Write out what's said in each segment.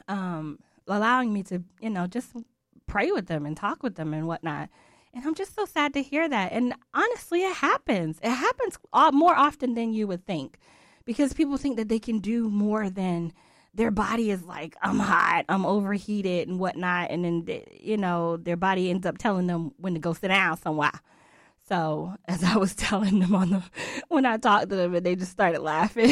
allowing me to, just pray with them and talk with them and whatnot. And I'm just so sad to hear that. And honestly, it happens. It happens more often than you would think, because people think that they can do more than their body is like, I'm hot, I'm overheated and whatnot. And then, their body ends up telling them when to go sit down somewhere. So as I was telling them when I talked to them, and they just started laughing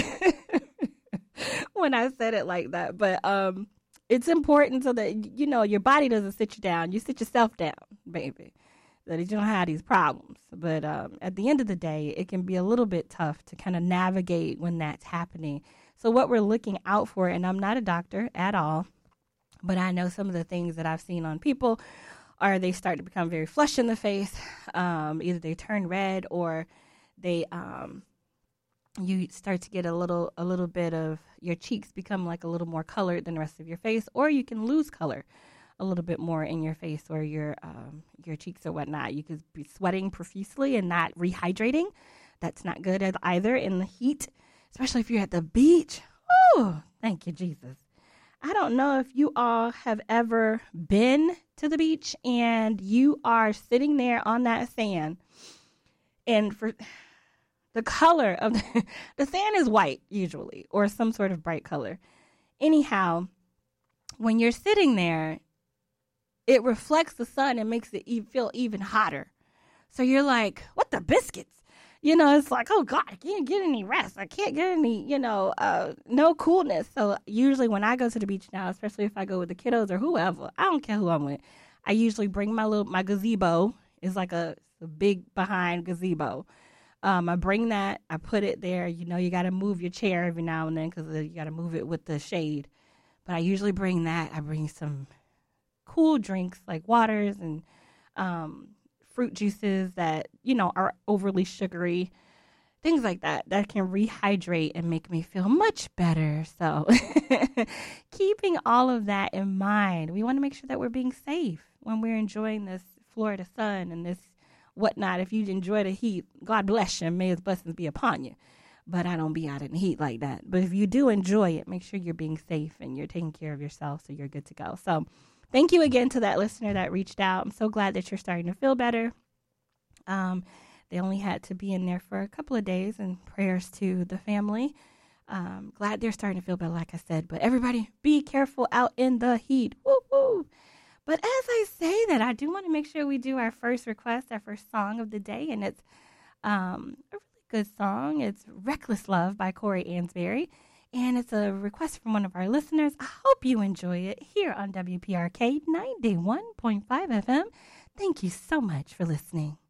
when I said it like that. But it's important so that, your body doesn't sit you down. You sit yourself down, baby, so that you don't have these problems. But at the end of the day, it can be a little bit tough to kind of navigate when that's happening. So what we're looking out for, and I'm not a doctor at all, but I know some of the things that I've seen on people are they start to become very flushed in the face. Either they turn red, or they you start to get a little bit of your cheeks become like a little more colored than the rest of your face, or you can lose color a little bit more in your face or your cheeks or whatnot. You could be sweating profusely and not rehydrating. That's not good either in the heat, especially if you're at the beach. Oh, thank you, Jesus. I don't know if you all have ever been to the beach and you are sitting there on that sand, and for the color of the sand is white usually, or some sort of bright color. Anyhow, when you're sitting there, it reflects the sun and makes it feel even hotter. So you're like, what the biscuits? It's like, oh, God, I can't get any rest. I can't get any, no coolness. So usually when I go to the beach now, especially if I go with the kiddos or whoever, I don't care who I'm with, I usually bring my gazebo. It's like a big behind gazebo. I bring that. I put it there. You got to move your chair every now and then because you got to move it with the shade. But I usually bring that. I bring some cool drinks like waters and fruit juices that, are overly sugary, things like that can rehydrate and make me feel much better. So keeping all of that in mind, we want to make sure that we're being safe when we're enjoying this Florida sun and this whatnot. If you enjoy the heat, God bless you, may his blessings be upon you. But I don't be out in the heat like that. But if you do enjoy it, make sure you're being safe and you're taking care of yourself so you're good to go. So thank you again to that listener that reached out. I'm so glad that you're starting to feel better. They only had to be in there for a couple of days, and prayers to the family. Glad they're starting to feel better, like I said. But everybody, be careful out in the heat. Woo woo. But as I say that, I do want to make sure we do our first request, our first song of the day, and it's a really good song. It's "Reckless Love" by Corey Ansberry. And it's a request from one of our listeners. I hope you enjoy it here on WPRK 91.5 FM. Thank you so much for listening.